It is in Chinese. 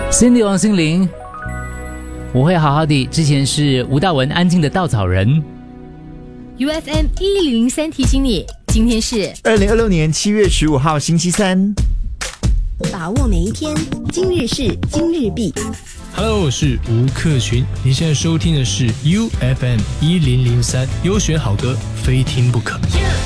Cindy 王心凌，我会好好的。之前是吴大文，安静的稻草人。 UFM 1003提醒你，今天是 2026年7月15号星期三。 把握每一天，今日事今日毕。 Hello， 我是吴克群，你现在收听的是 UFM 1003，优选好歌，非听不可。